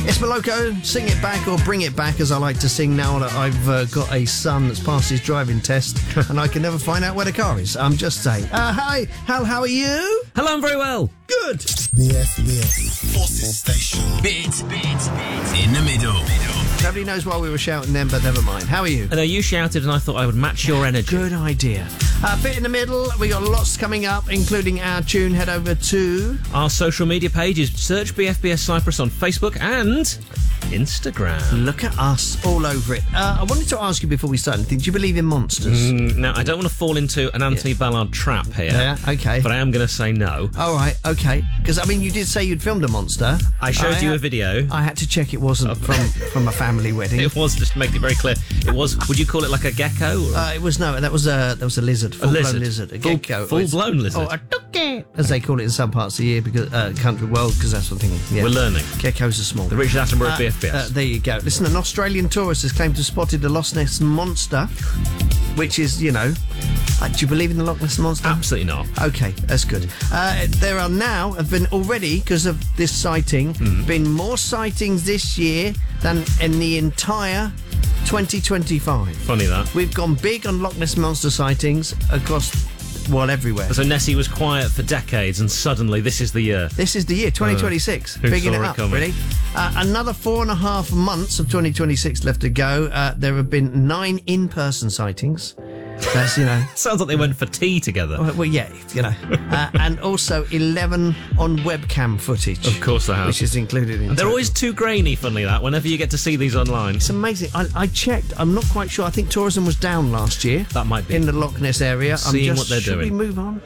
It's Moloko, Sing It Back or Bring It Back, as I like to sing now that I've got a son that's passed his driving test and I can never find out where the car is. I'm just saying. Hi, Hal, how are you? Hello, I'm very well. Good. BFBS Forces Station. Bit in the middle. Nobody knows why we were shouting then, but never mind. How are you? I know you shouted and I thought I would match your energy. Good idea. Bit in the middle, we got lots coming up, including our tune. Head over to Our social media pages, search BFBS Cyprus on Facebook and Instagram. Look at us all over it. I wanted to ask you before we start anything, do you believe in monsters? Now, I don't want to fall into an Anthony Ballard trap here. Yeah, okay. But I am going to say no. All right, okay. Because, I mean, you did say you'd filmed a monster. I showed you a video. I had to check it wasn't from a family wedding. It was, just to make it very clear. It was, would you call it like a gecko? Or? It was, no, that was a lizard. Full-blown lizard. A gecko. Full-blown lizard. Or a ducky, as they call it in some parts of the year, because country world, because that's what I'm thinking. Yeah. We're learning. Geckos are small. The Richard Attenborough of BFBS. There you go. Listen, an Australian tourist has claimed to have spotted the Loch Ness Monster, which is, you know... do you believe in the Loch Ness Monster? Absolutely not. Okay, that's good. There are now, have been already, because of this sighting, been more sightings this year than in the entire 2025. Funny that. We've gone big on Loch Ness Monster sightings across, well, everywhere. So Nessie was quiet for decades and suddenly this is the year. This is the year, 2026. Who Bigging saw it it up, coming? really. Another 4.5 months of 2026 left to go. There have been 9 in-person sightings. That's, you know... Sounds like they went for tea together. Well, yeah, you know. And also 11 on webcam footage. Of course they have. Which is included in... They're total. always too grainy, funnily that, whenever you get to see these online. It's amazing. I checked. I'm not quite sure. I think tourism was down last year. That might be. In the Loch Ness area. Seeing what they're should doing. we move on?